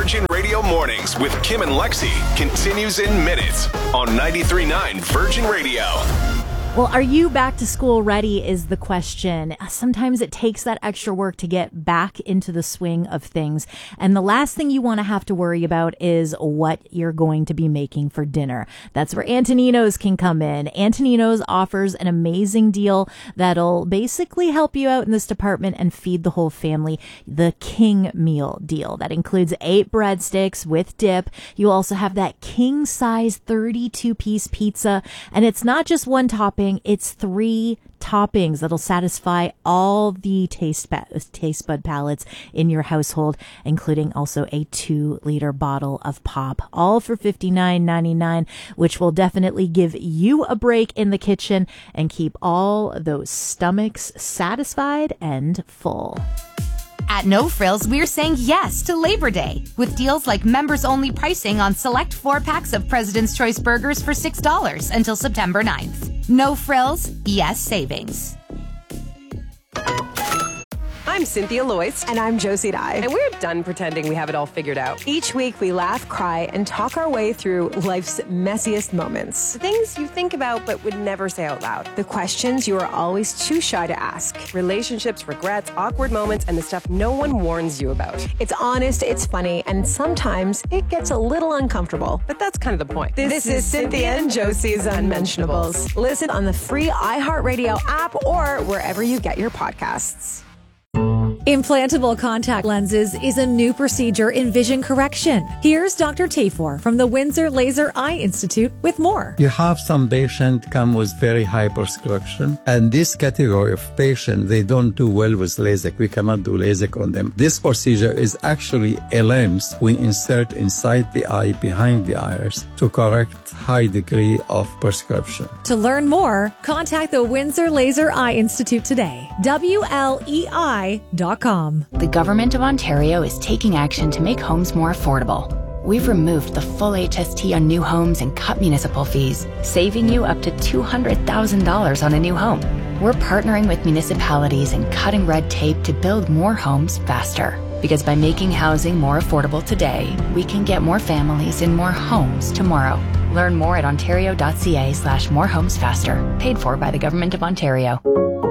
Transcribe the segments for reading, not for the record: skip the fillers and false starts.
Virgin Radio Mornings with Kim and Lexi continues in minutes on 93.9 Virgin Radio. Well, are you back to school ready is the question. Sometimes it takes that extra work to get back into the swing of things. And the last thing you want to have to worry about is what you're going to be making for dinner. That's where Antonino's can come in. Antonino's offers an amazing deal that'll basically help you out in this department and feed the whole family. The King Meal deal. That includes 8 breadsticks with dip. You also have that king size 32-piece pizza. And it's not just one topping. It's 3 toppings that'll satisfy all the taste bud palates in your household, including also a 2-liter bottle of pop, all for $59.99, which will definitely give you a break in the kitchen and keep all those stomachs satisfied and full. At No Frills, we're saying yes to Labor Day with deals like members-only pricing on select 4-packs of President's Choice burgers for $6 until September 9th. No Frills, yes savings. I'm Cynthia Loyce. And I'm Josie Dye. And we're done pretending we have it all figured out. Each week we laugh, cry, and talk our way through life's messiest moments. The things you think about but would never say out loud. The questions you are always too shy to ask. Relationships, regrets, awkward moments, and the stuff no one warns you about. It's honest, it's funny, and sometimes it gets a little uncomfortable. But that's kind of the point. This is Cynthia and Josie's Unmentionables. Listen on the free iHeartRadio app or wherever you get your podcasts. Implantable contact lenses is a new procedure in vision correction. Here's Dr. Tafor from the Windsor Laser Eye Institute with more. You have some patients come with very high prescription, and this category of patient, they don't do well with LASIK. We cannot do LASIK on them. This procedure is actually a lens we insert inside the eye, behind the iris, to correct high degree of prescription. To learn more, contact the Windsor Laser Eye Institute today. WLEI.com. The Government of Ontario is taking action to make homes more affordable. We've removed the full HST on new homes and cut municipal fees, saving you up to $200,000 on a new home. We're partnering with municipalities and cutting red tape to build more homes faster. Because by making housing more affordable today, we can get more families in more homes tomorrow. Learn more at ontario.ca/morehomesfaster. Paid for by the Government of Ontario.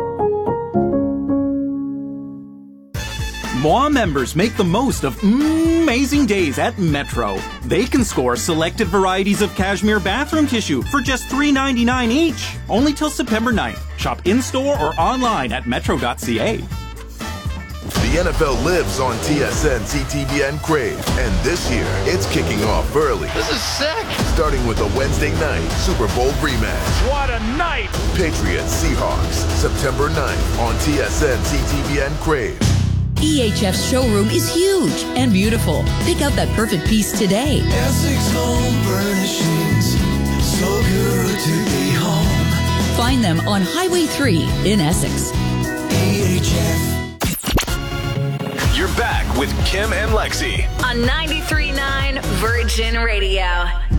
Moi members make the most of amazing days at Metro. They can score selected varieties of cashmere bathroom tissue for just $3.99 each. Only till September 9th. Shop in-store or online at metro.ca. The NFL lives on TSN, CTVN, Crave. And this year, it's kicking off early. This is sick. Starting with a Wednesday night Super Bowl rematch. What a night. Patriots Seahawks, September 9th on TSN, CTVN, Crave. EHF's showroom is huge and beautiful. Pick out that perfect piece today. Essex Home Furnishings, so good to be home. Find them on Highway 3 in Essex. EHF. You're back with Kim and Lexi on 93.9 Virgin Radio.